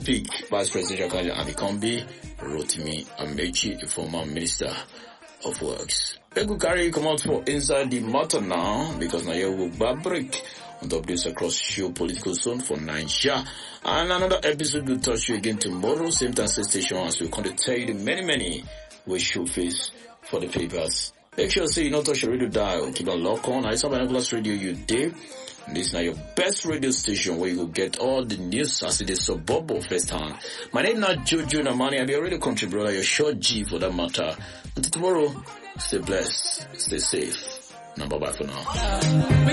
speak, Vice President Jakaja Abikombi, Rotimi Amechi, a former Minister of Works. We could carry come out for inside the matter now, because now you will break on top this across geopolitical zone for Nigeria. And another episode will touch you again tomorrow, same time, same station, as we continue to tell you the many we should face for the papers. Make sure you not touch your radio dial, keep a lock on. I saw Binoculars Radio you did. This is now your best radio station where you will get all the news as it is suburb first hand. My name is not Jojo Namani. I'll be a radio country brother, your short G for that matter. Until tomorrow, stay blessed, stay safe. Now bye bye for now.